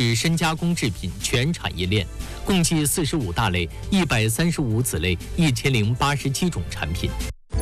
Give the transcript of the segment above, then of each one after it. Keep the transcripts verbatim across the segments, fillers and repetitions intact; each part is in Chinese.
与深加工制品全产业链，共计四十五大类、一百三十五子类、一千零八十七种产品。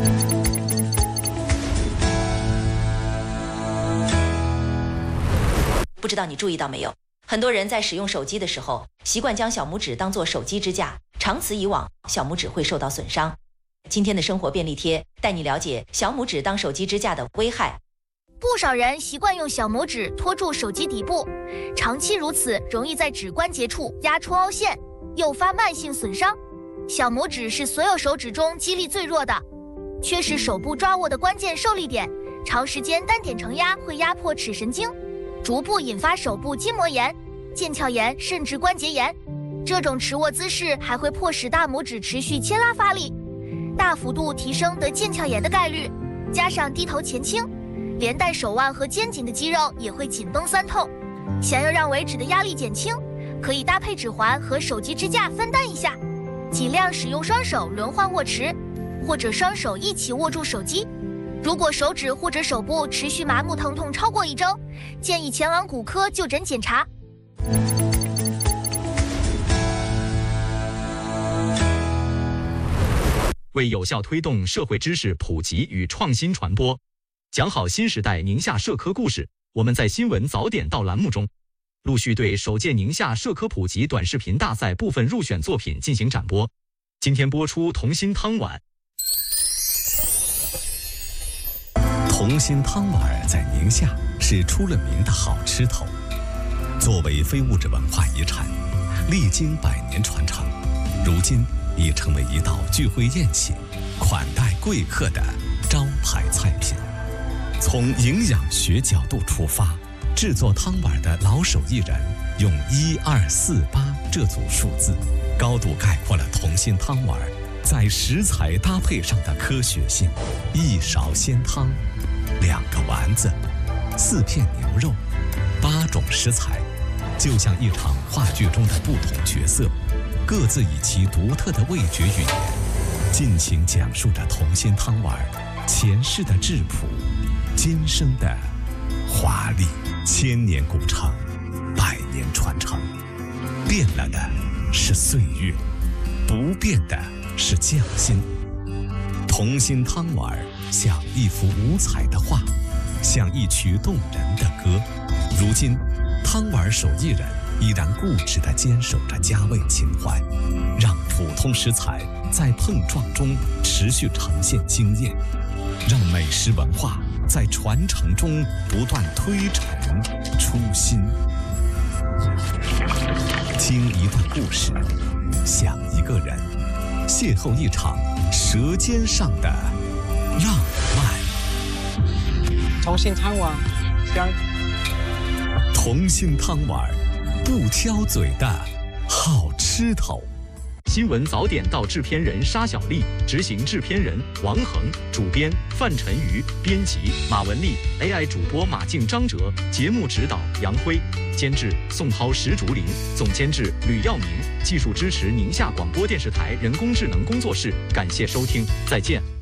不知道你注意到没有？很多人在使用手机的时候，习惯将小拇指当作手机支架，长此以往，小拇指会受到损伤。今天的生活便利贴带你了解小拇指当手机支架的危害。 不少人习惯用小拇指托住手机底部，长期如此，容易在指关节处压出凹陷，诱发慢性损伤。小拇指是所有手指中肌力最弱的，缺失手部抓握的关键受力点，长时间单点承压会压迫尺神经，逐步引发手部筋膜炎、腱鞘炎甚至关节炎。这种持握姿势还会迫使大拇指持续牵拉发力，大幅度提升得腱鞘炎的概率。加上低头前倾，连带手腕和肩颈的肌肉也会紧绷酸痛。想要让尾指的压力减轻，可以搭配指环和手机支架分担一下，尽量使用双手轮换握持，或者双手一起握住手机。如果手指或者手部持续麻木疼痛超过一周，建议前往骨科就诊检查。 为有效推动社会知识普及与创新传播，讲好新时代宁夏社科故事，我们在新闻早点到栏目中，陆续对首届宁夏社科普及短视频大赛部分入选作品进行展播。今天播出童心汤碗。 童心汤碗在宁夏是出了名的好吃头，作为非物质文化遗产，历经百年传承，如今已成为一道聚会宴请、款待贵客的招牌菜品。从营养学角度出发，制作汤碗的老手艺人用一二四八这组数字，高度概括了童心汤碗在食材搭配上的科学性。一勺鲜汤，两个丸子，四片牛肉，八种食材，就像一场话剧中的不同角色，各自以其独特的味觉语言，尽情讲述着童心汤碗前世的质朴，今生的华丽。千年古城，百年传承，变了的是岁月，不变的是匠心。童心汤碗像一幅五彩的画，像一曲动人的歌。如今，汤碗手艺人依然固执地坚守着家味情怀，让普通食材在碰撞中持续呈现惊艳，让美食文化在传承中不断推陈出新。听一段故事，想一个人，邂逅一场舌尖上的浪漫。 童心汤碗，香。 童心汤碗，不挑嘴的好吃头。 新闻早点到制片人沙小丽，执行制片人王恒，主编范晨瑜，编辑马文丽 ，A I 主播马静、张哲，节目指导杨辉，监制宋涛、石竹林，总监制吕耀明，技术支持宁夏广播电视台人工智能工作室。感谢收听，再见。